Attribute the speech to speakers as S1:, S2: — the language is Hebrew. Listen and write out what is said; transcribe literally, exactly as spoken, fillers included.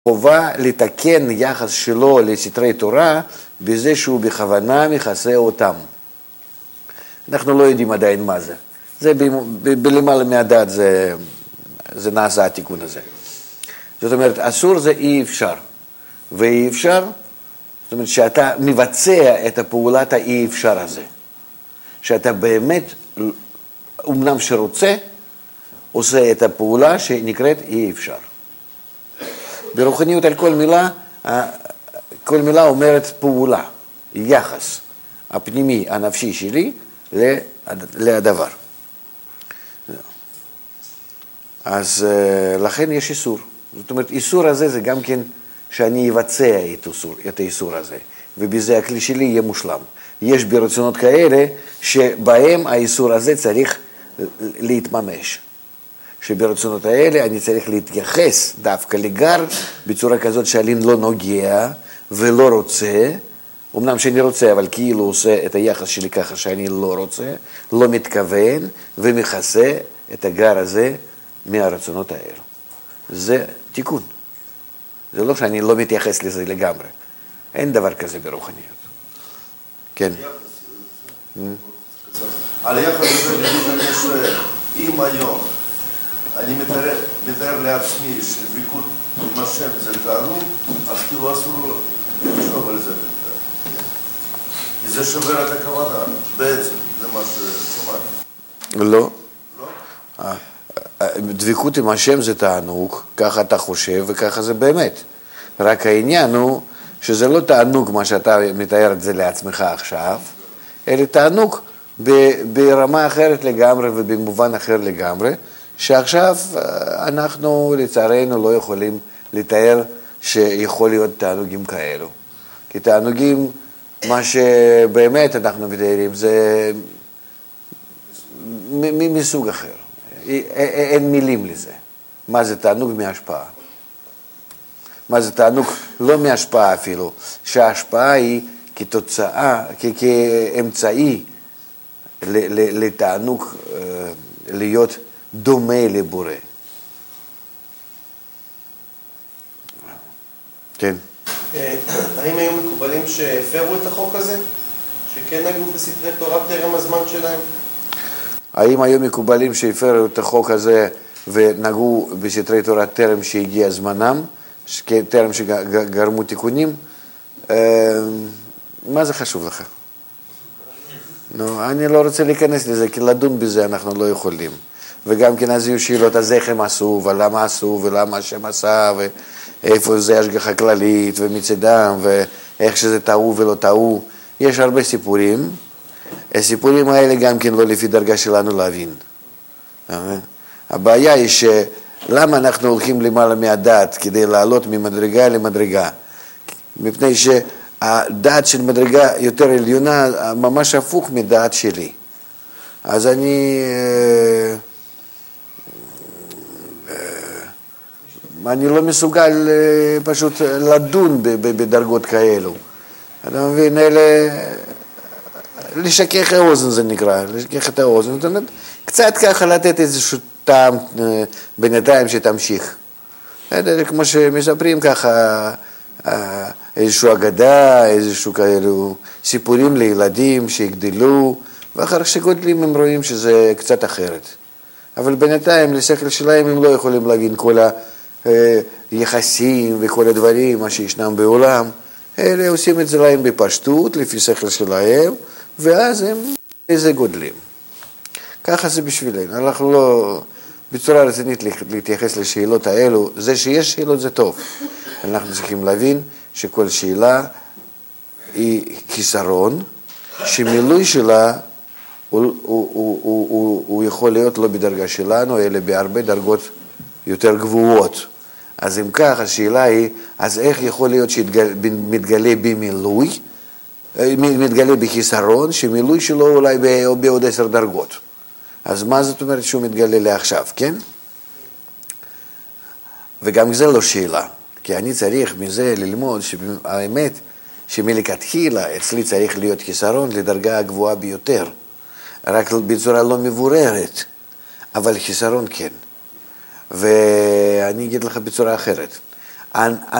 S1: חובה לתקן יחס שלו לסתרי תורה בזה שהוא בכוונה מכסה אותם. אנחנו לא יודעים עדיין מה זה. זה בלמעלה מהדעת זה, זה נעשה התיקון הזה. זאת אומרת, אסור זה אי אפשר. ואי אפשר, זאת אומרת שאתה מבצע את הפעולת האי אפשר הזה. שאתה באמת, אומנם שרוצה, עושה את הפעולה שנקראת אי אפשר. ברוחניות על כל מילה, כל מילה אומרת פעולה, יחס הפנימי, הנפשי שלי לדבר. אז לכן יש איסור. זאת אומרת, איסור הזה זה גם כן שאני אבצע את האיסור, את האיסור הזה, ובזה הכלי שלי יהיה מושלם. יש ברצונות כאלה שבהם האיסור הזה צריך להתממש. שברצונות האלה אני צריך להתייחס דווקא לגר בצורה כזאת שאני לא נוגע ולא רוצה, אמנם שאני רוצה, אבל כאילו עושה את היחס שלי ככה שאני לא רוצה, לא מתכוון ומכסה את הגר הזה מהרצונות האלו. זה תיקון. זה לא שאני לא מתייחס לזה לגמרי. אין דבר כזה ברוחניות. כן.
S2: על היחס הזה אני שואל, אם היום אני מתאר, מתאר לעצמי שדבקות עם השם זה תענוג, אז כאילו אסור לחשוב על זה. כי זה שובר את הכוונה, בעצם, זה מה ששמעתי.
S1: לא. לא? דבקות עם השם זה תענוג, ככה אתה חושב וככה זה באמת. רק העניין הוא שזה לא תענוג מה שאתה מתאר את זה לעצמך עכשיו, אלא תענוג ברמה אחרת לגמרי ובמובן אחר לגמרי, שעכשיו אנחנו לצערנו לא יכולים לתאר שיכול להיות תענוגים כאלו. כי תענוגים, מה שבאמת אנחנו מתארים זה מסוג אחר. אין מילים לזה. מה זה תענוג מהשפעה? מה זה תענוג לא מהשפעה אפילו, שההשפעה היא כתוצאה, כאמצעי לתענוג להיות דומה לבורא. כן.
S3: האם היו מקובלים שהפרו את החוק הזה? שכן היו בספרי תורה טרם הזמן שלהם?
S1: האם היו מקובלים שהפרו את החוק הזה ונגעו בספרי תורה טרם שהגיע זמנם, טרם שגרמו תיקונים? מה זה חשוב לך? נו, אני לא רוצה להיכנס לזה, כי לדון בזה אנחנו לא יכולים. וגם כן אז יהיו שאלות, אז איך הם עשו, ולמה עשו, ולמה השם עשה, ואיפה זה השגחה כללית, ומצדם, ואיך שזה טעו ולא טעו. יש הרבה סיפורים. הסיפורים האלה גם כן לא לפי דרגה שלנו להבין. הבעיה היא שלמה אנחנו הולכים למעלה מהדעת כדי לעלות ממדרגה למדרגה? מפני שהדעת של מדרגה יותר עליונה ממש הפוך מדעת שלי. אז אני... אני לא מסוגל פשוט לדון בדרגות כאלו. אתה מבין, אלה... לשכך האוזן זה נקרא, לשכך את האוזן. זאת אומרת, קצת ככה לתת איזשהו טעם בינתיים שתמשיך. כמו שמספרים ככה, איזשהו אגדה, איזשהו כאלו סיפורים לילדים שיגדלו, ואחר שגודלים הם רואים שזה קצת אחרת. אבל בינתיים לשכל שלהם הם לא יכולים להבין כל היחסים וכל הדברים, מה שישנם בעולם. אלה עושים את זה להם בפשטות, לפי שכל שלהם, ואז הם איזה גודלים. ככה זה בשבילנו. אנחנו לא, בצורה רצינית להתייחס לשאלות האלו, זה שיש שאלות זה טוב. אנחנו צריכים להבין שכל שאלה היא חיסרון, שמילוי שלה הוא, הוא, הוא, הוא, הוא, הוא יכול להיות לא בדרגה שלנו, אלא בהרבה דרגות יותר גבוהות. אז אם כך, השאלה היא, אז איך יכול להיות שמתגלה במילוי, מתגלה בחיסרון, שמילוי שלו אולי בעוד עשר דרגות. אז מה זאת אומרת שהוא מתגלה לעכשיו, כן? וגם זה לא שאלה, כי אני צריך מזה ללמוד שהאמת שמלכתחילה אצלי צריך להיות חיסרון לדרגה הגבוהה ביותר, רק בצורה לא מבוררת, אבל חיסרון כן. ואני אגיד לך בצורה אחרת. אני